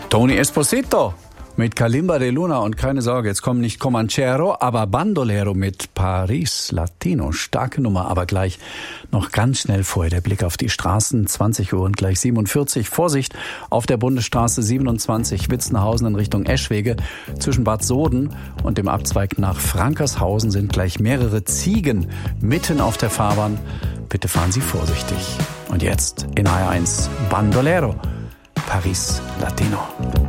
Tony Esposito mit Kalimba de Luna und keine Sorge, jetzt kommt nicht Comanchero, aber Bandolero mit Paris Latino. Starke Nummer, aber gleich noch ganz schnell vorher der Blick auf die Straßen. 20 Uhr und gleich 47. Vorsicht auf der Bundesstraße 27 Witzenhausen in Richtung Eschwege. Zwischen Bad Soden und dem Abzweig nach Frankershausen sind gleich mehrere Ziegen mitten auf der Fahrbahn. Bitte fahren Sie vorsichtig. Und jetzt in HR1 Bandolero, Paris Latino.